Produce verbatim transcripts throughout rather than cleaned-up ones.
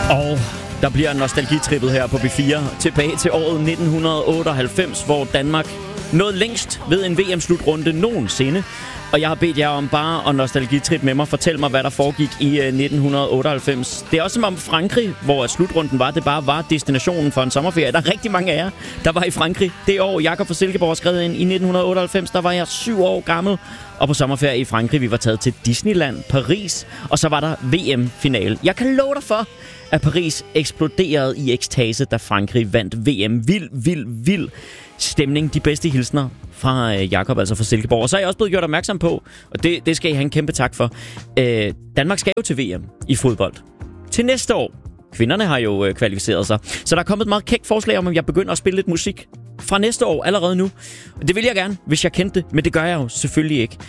Og der bliver nostalgitrippet her på B fire tilbage til året nitten otteoghalvfems, hvor Danmark nåede længst ved en V M-slutrunde nogensinde. Og jeg har bedt jer om bare at nostalgitrip med mig. Fortæl mig, hvad der foregik i uh, nitten otteoghalvfems. Det er også som om Frankrig, hvor slutrunden var, det bare var destinationen for en sommerferie. Der er rigtig mange af jer, der var i Frankrig det år. Jakob fra Silkeborg skrev ind i nitten otteoghalvfems, der var jeg syv år gammel. Og på sommerferie i Frankrig, vi var taget til Disneyland, Paris. Og så var der V M-finale. Jeg kan love dig for, at Paris eksploderede i ekstase, da Frankrig vandt V M. Vild, vild, vild stemning. De bedste hilsner fra øh, Jakob, altså fra Silkeborg. Og så er jeg også blevet gjort opmærksom på, og det, det skal I have en kæmpe tak for. Øh, Danmark skal jo til V M i fodbold til næste år. Kvinderne har jo øh, kvalificeret sig. Så der er kommet et meget kækt forslag om, at jeg begynder at spille lidt musik fra næste år allerede nu. Det vil jeg gerne, hvis jeg kendte det, men det gør jeg jo selvfølgelig ikke.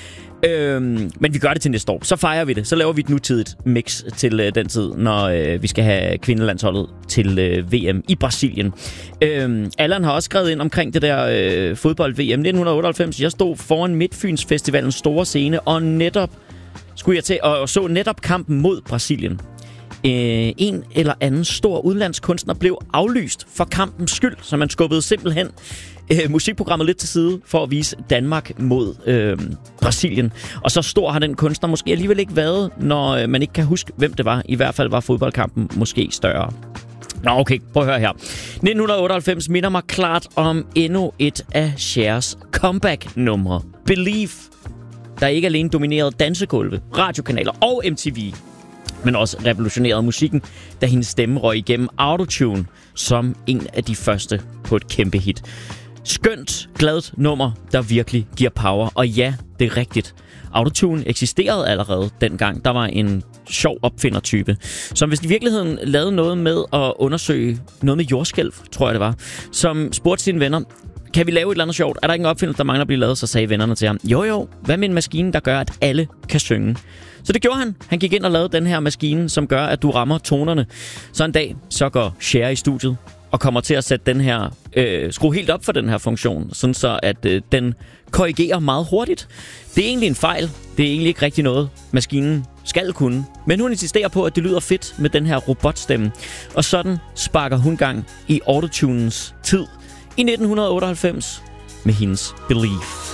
Øhm, men vi gør det til næste år. Så fejrer vi det. Så laver vi et nutidigt mix til øh, den tid, når øh, vi skal have kvindelandsholdet til øh, V M i Brasilien. Øhm, Allan har også skrevet ind omkring det der øh, fodbold-V M nitten otteoghalvfems. Jeg stod foran Midtfyns Festivalens store scene, og netop skulle jeg til og så netop kampen mod Brasilien. Øh, en eller anden stor udlandskunstner blev aflyst for kampens skyld, så man skubbede simpelthen øh, musikprogrammet lidt til side for at vise Danmark mod øh, Brasilien. Og så stor har den kunstner måske alligevel ikke været, når øh, man ikke kan huske, hvem det var. I hvert fald var fodboldkampen måske større. Nå, okay, prøv at høre her. nitten otteoghalvfems minder mig klart om endnu et af Chers comeback-numre. Believe, der ikke alene dominerede dansegulve, radiokanaler og M T V, men også revolutionerede musikken, da hendes stemme røg igennem autotune som en af de første på et kæmpe hit. Skønt, gladt nummer, der virkelig giver power. Og ja, det er rigtigt. Autotune eksisterede allerede dengang. Der var en sjov opfindertype, som hvis i virkeligheden lavede noget med at undersøge noget med jordskælv, tror jeg det var, som spurgte sine venner, kan vi lave et eller andet sjovt? Er der ikke en opfindelse, der mangler at blive lavet? Så sagde vennerne til ham, jo jo, hvad med en maskine, der gør, at alle kan synge? Så det gjorde han. Han gik ind og lavede den her maskine, som gør, at du rammer tonerne. Så en dag, så går Cher i studiet og kommer til at sætte den her, øh, skrue helt op for den her funktion, sådan så at øh, den korrigerer meget hurtigt. Det er egentlig en fejl. Det er egentlig ikke rigtig noget, maskinen skal kunne. Men hun insisterer på, at det lyder fedt med den her robotstemme. Og sådan sparker hun gang i autotunens tid i nitten otteoghalvfems med hendes Believe.